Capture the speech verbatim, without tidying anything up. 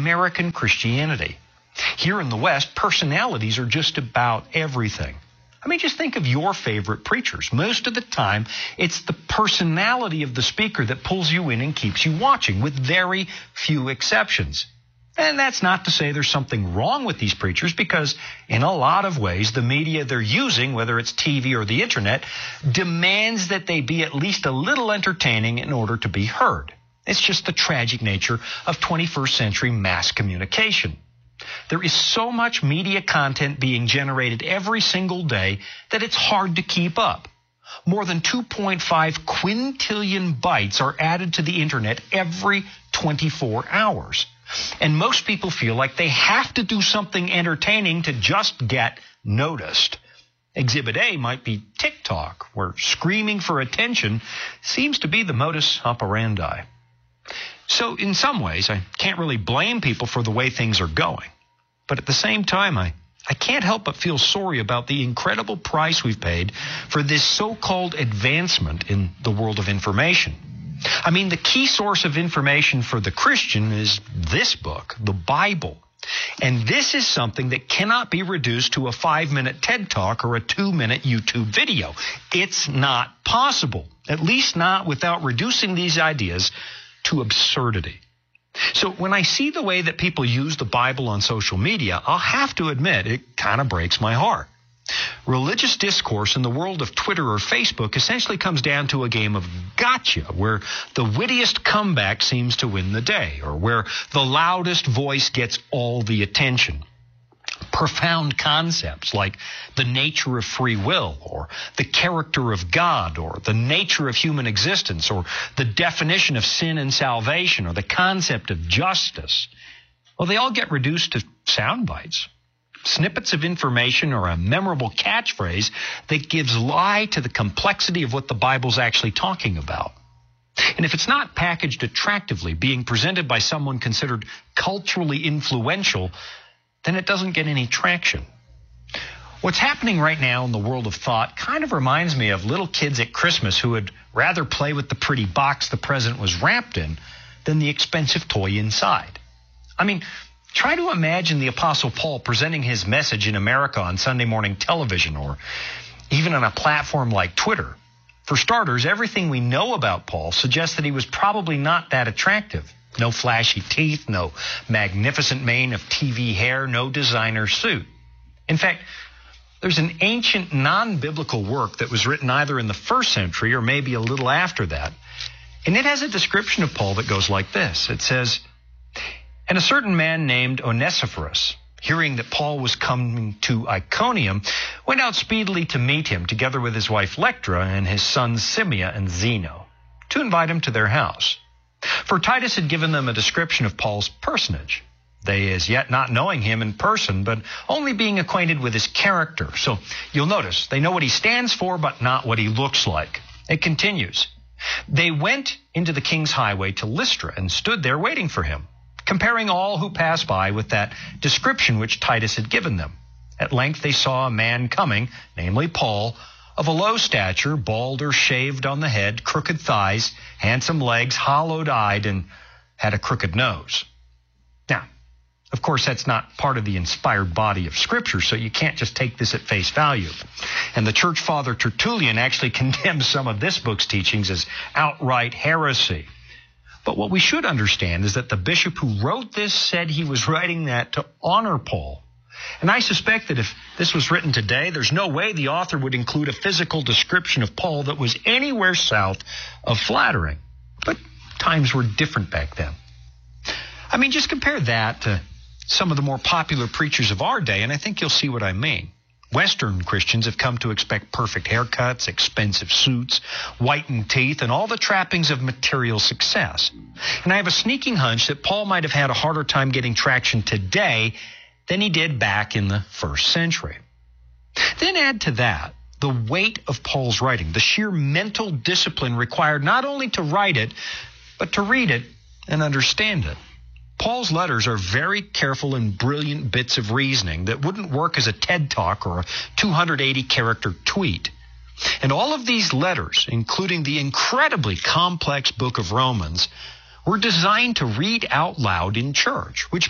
American Christianity. Here in the West, personalities are just about everything. I mean, just think of your favorite preachers. Most of the time, it's the personality of the speaker that pulls you in and keeps you watching, with very few exceptions. And that's not to say there's something wrong with these preachers, because in a lot of ways, the media they're using, whether it's T V or the internet, demands that they be at least a little entertaining in order to be heard. It's just the tragic nature of twenty-first century mass communication. There is so much media content being generated every single day that it's hard to keep up. More than two point five quintillion bytes are added to the internet every twenty-four hours. And most people feel like they have to do something entertaining to just get noticed. Exhibit A might be TikTok, where screaming for attention seems to be the modus operandi. So in some ways, I can't really blame people for the way things are going. But at the same time, I, I can't help but feel sorry about the incredible price we've paid for this so-called advancement in the world of information. I mean, the key source of information for the Christian is this book, the Bible. And this is something that cannot be reduced to a five-minute TED Talk or a two-minute YouTube video. It's not possible, at least not without reducing these ideas to absurdity. So when I see the way that people use the Bible on social media, I'll have to admit it kind of breaks my heart. Religious discourse in the world of Twitter or Facebook essentially comes down to a game of gotcha, where the wittiest comeback seems to win the day, or where the loudest voice gets all the attention. Profound concepts like the nature of free will, or the character of God, or the nature of human existence, or the definition of sin and salvation, or the concept of justice, well, they all get reduced to sound bites. Snippets of information or a memorable catchphrase that gives lie to the complexity of what the Bible's actually talking about. And if it's not packaged attractively, being presented by someone considered culturally influential, then it doesn't get any traction. What's happening right now in the world of thought kind of reminds me of little kids at Christmas who would rather play with the pretty box the present was wrapped in than the expensive toy inside. I mean, try to imagine the Apostle Paul presenting his message in America on Sunday morning television, or even on a platform like Twitter. For starters, everything we know about Paul suggests that he was probably not that attractive. No flashy teeth, no magnificent mane of T V hair, no designer suit. In fact, there's an ancient non-biblical work that was written either in the first century or maybe a little after that. And it has a description of Paul that goes like this. It says, "And a certain man named Onesiphorus, hearing that Paul was coming to Iconium, went out speedily to meet him, together with his wife Lectra and his sons Simea and Zeno, to invite him to their house. For Titus had given them a description of Paul's personage, they as yet not knowing him in person, but only being acquainted with his character." So you'll notice they know what he stands for, but not what he looks like. It continues, "They went into the king's highway to Lystra and stood there waiting for him, comparing all who passed by with that description which Titus had given them. At length they saw a man coming, namely Paul, of a low stature, bald or shaved on the head, crooked thighs, handsome legs, hollow-eyed, and had a crooked nose." Now, of course, that's not part of the inspired body of Scripture, so you can't just take this at face value. And the church father Tertullian actually condemns some of this book's teachings as outright heresy. But what we should understand is that the bishop who wrote this said he was writing that to honor Paul. And I suspect that if this was written today, there's no way the author would include a physical description of Paul that was anywhere south of flattering. But times were different back then. I mean, just compare that to some of the more popular preachers of our day, and I think you'll see what I mean. Western Christians have come to expect perfect haircuts, expensive suits, whitened teeth, and all the trappings of material success. And I have a sneaking hunch that Paul might have had a harder time getting traction today than he did back in the first century. Then add to that the weight of Paul's writing, the sheer mental discipline required not only to write it, but to read it and understand it. Paul's letters are very careful and brilliant bits of reasoning that wouldn't work as a TED Talk or a two hundred eighty character tweet. And all of these letters, including the incredibly complex book of Romans, were designed to read out loud in church, which